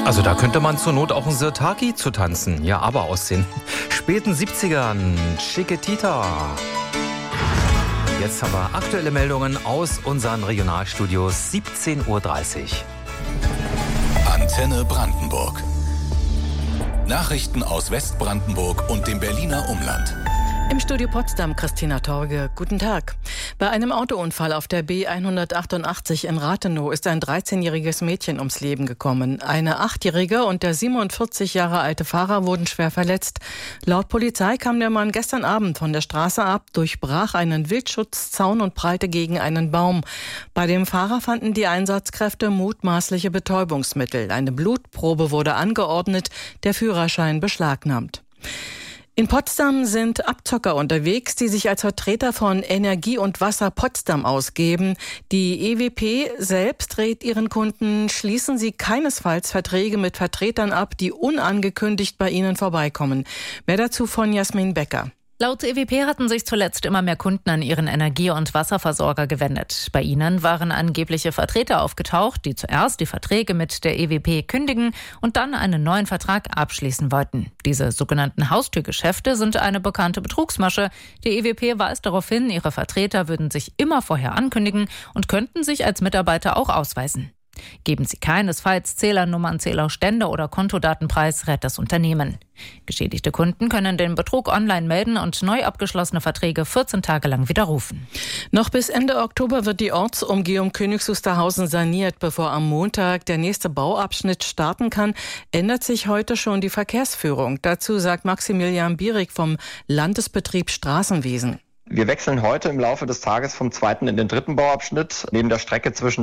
Also da könnte man zur Not auch ein Sirtaki zu tanzen. Ja, aber aus den späten 70ern. Chiquitita. Jetzt haben wir aktuelle Meldungen aus unseren Regionalstudios. 17:30 Uhr. Antenne Brandenburg. Nachrichten aus Westbrandenburg und dem Berliner Umland. Im Studio Potsdam, Christina Torge. Guten Tag. Bei einem Autounfall auf der B188 in Rathenow ist ein 13-jähriges Mädchen ums Leben gekommen. Eine 8-jährige und der 47 Jahre alte Fahrer wurden schwer verletzt. Laut Polizei kam der Mann gestern Abend von der Straße ab, durchbrach einen Wildschutzzaun und prallte gegen einen Baum. Bei dem Fahrer fanden die Einsatzkräfte mutmaßliche Betäubungsmittel. Eine Blutprobe wurde angeordnet, der Führerschein beschlagnahmt. In Potsdam sind Abzocker unterwegs, die sich als Vertreter von Energie und Wasser Potsdam ausgeben. Die EWP selbst rät ihren Kunden, schließen Sie keinesfalls Verträge mit Vertretern ab, die unangekündigt bei Ihnen vorbeikommen. Mehr dazu von Jasmin Becker. Laut EWP hatten sich zuletzt immer mehr Kunden an ihren Energie- und Wasserversorger gewendet. Bei ihnen waren angebliche Vertreter aufgetaucht, die zuerst die Verträge mit der EWP kündigen und dann einen neuen Vertrag abschließen wollten. Diese sogenannten Haustürgeschäfte sind eine bekannte Betrugsmasche. Die EWP weist darauf hin, ihre Vertreter würden sich immer vorher ankündigen und könnten sich als Mitarbeiter auch ausweisen. Geben Sie keinesfalls Zählernummern, Zählerstände oder Kontodaten preis, rät das Unternehmen. Geschädigte Kunden können den Betrug online melden und neu abgeschlossene Verträge 14 Tage lang widerrufen. Noch bis Ende Oktober wird die Ortsumgehung Königs Wusterhausen saniert. Bevor am Montag der nächste Bauabschnitt starten kann, ändert sich heute schon die Verkehrsführung. Dazu sagt Maximilian Bierig vom Landesbetrieb Straßenwesen. Wir wechseln heute im Laufe des Tages vom 2. in den 3. Bauabschnitt. Neben der Strecke zwischen